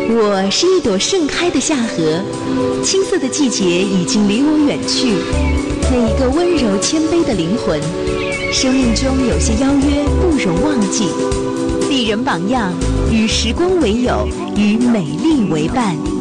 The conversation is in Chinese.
我是一朵盛开的夏荷，青涩的季节已经离我远去。那一个温柔谦卑的灵魂，生命中有些邀约不容忘记。丽人榜样，与时光为友，与美丽为伴。